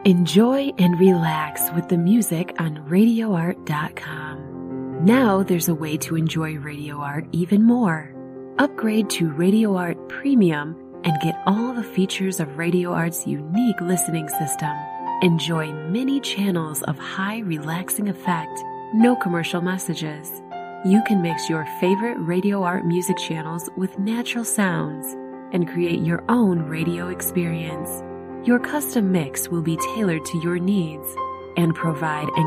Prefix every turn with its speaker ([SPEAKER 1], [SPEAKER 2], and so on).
[SPEAKER 1] Enjoy and relax with the music on RadioArt.com. Now there's a way to enjoy Radio Art even more. Upgrade to Radio Art Premium and get all the features of Radio Art's unique listening system. Enjoy many channels of high relaxing effect, no commercial messages. You can mix your favorite Radio Art music channels with natural sounds and create your own radio experience. Your custom mix will be tailored to your needs and provide an